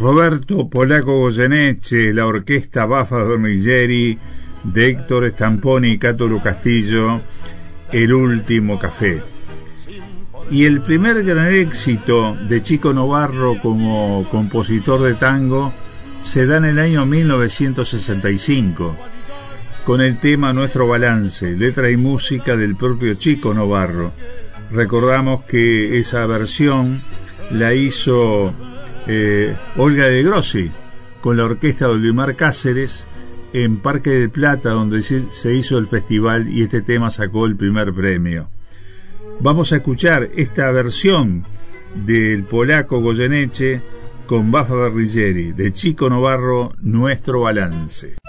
Roberto Polaco Goyeneche, la orquesta Baffa Berniglieri de Héctor Stamponi y Cátulo Castillo, El último café. Y el primer gran éxito de Chico Novarro como compositor de tango se da en el año 1965, con el tema Nuestro Balance, letra y música del propio Chico Novarro. Recordamos que esa versión la hizo Olga de Grossi con la orquesta de Olimar Cáceres en Parque del Plata, donde se hizo el festival, y este tema sacó el primer premio. Vamos a escuchar esta versión del Polaco Goyeneche con Baffa Berniglieri, de Chico Novarro, Nuestro Balance.